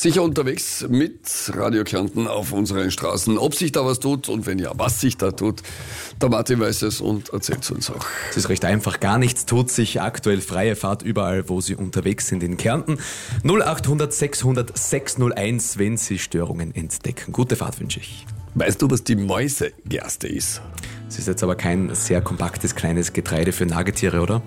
Sicher unterwegs mit Radio Kärnten auf unseren Straßen. Ob sich da was tut und wenn ja, was sich da tut, der Martin weiß es und erzählt es uns auch. Es ist recht einfach, gar nichts tut sich. Aktuell freie Fahrt überall, wo Sie unterwegs sind in Kärnten. 0800 600 601, wenn Sie Störungen entdecken. Gute Fahrt wünsche ich. Weißt du, was die Mäusegerste ist? Es ist jetzt aber kein sehr kompaktes, kleines Getreide für Nagetiere, oder?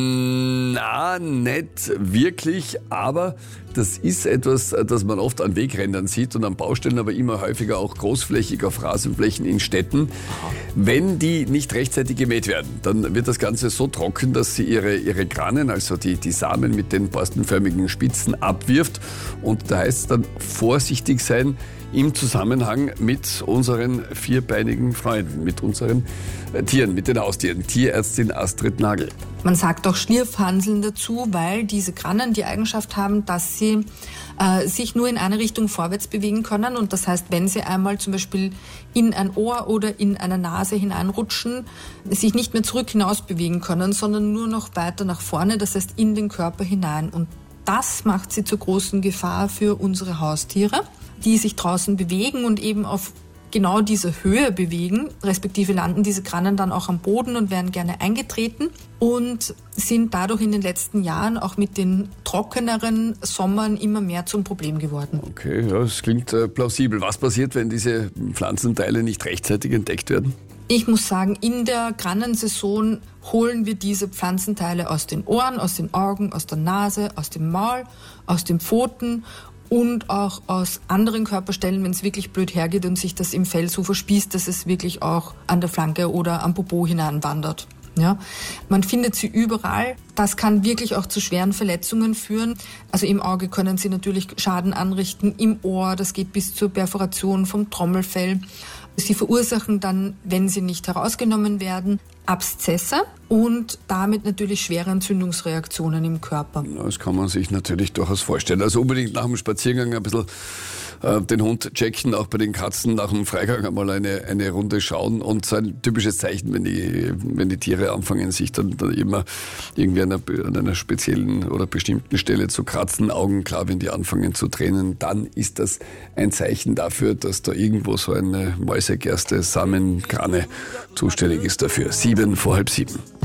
Na, nicht wirklich, aber das ist etwas, das man oft an Wegrändern sieht und an Baustellen, aber immer häufiger auch großflächig auf Rasenflächen in Städten. Wenn die nicht rechtzeitig gemäht werden, dann wird das Ganze so trocken, dass sie ihre Granen, also die Samen mit den borstenförmigen Spitzen abwirft. Und da heißt es dann vorsichtig sein im Zusammenhang mit unseren vierbeinigen Freunden, mit unseren Tieren, mit den Haustieren. Tierärztin Astrid Nagel. Man sagt auch Schlierfhanseln dazu, weil diese Grannen die Eigenschaft haben, dass sie sich nur in eine Richtung vorwärts bewegen können. Und das heißt, wenn sie einmal zum Beispiel in ein Ohr oder in eine Nase hineinrutschen, sich nicht mehr zurück hinaus bewegen können, sondern nur noch weiter nach vorne, das heißt in den Körper hinein. Und das macht sie zur großen Gefahr für unsere Haustiere, die sich draußen bewegen und eben auf genau diese Höhe bewegen, respektive landen diese Grannen dann auch am Boden und werden gerne eingetreten und sind dadurch in den letzten Jahren auch mit den trockeneren Sommern immer mehr zum Problem geworden. Okay, ja, das klingt plausibel. Was passiert, wenn diese Pflanzenteile nicht rechtzeitig entdeckt werden? Ich muss sagen, in der Grannensaison holen wir diese Pflanzenteile aus den Ohren, aus den Augen, aus der Nase, aus dem Maul, aus den Pfoten und auch aus anderen Körperstellen, wenn es wirklich blöd hergeht und sich das im Fell so verspießt, dass es wirklich auch an der Flanke oder am Popo hineinwandert. Ja, man findet sie überall. Das kann wirklich auch zu schweren Verletzungen führen. Also im Auge können sie natürlich Schaden anrichten, im Ohr, das geht bis zur Perforation vom Trommelfell. Sie verursachen dann, wenn sie nicht herausgenommen werden, Abszesse und damit natürlich schwere Entzündungsreaktionen im Körper. Das kann man sich natürlich durchaus vorstellen. Also unbedingt nach dem Spaziergang ein bisschen den Hund checken, auch bei den Katzen nach dem Freigang einmal eine Runde schauen und so ein typisches Zeichen, wenn die Tiere anfangen, sich dann immer irgendwie an einer speziellen oder bestimmten Stelle zu kratzen, Augen klar, wenn die anfangen zu tränen, dann ist das ein Zeichen dafür, dass da irgendwo so eine Mäusegerste, Samengrane zuständig ist dafür. 7 vor halb 7.